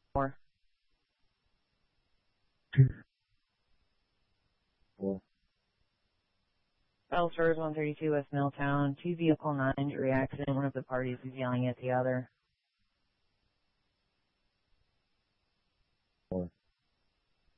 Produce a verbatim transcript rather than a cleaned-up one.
Four. Four. Battle Stars one thirty-two West Milltown. Two vehicle nine injury accident. One of the parties is yelling at the other.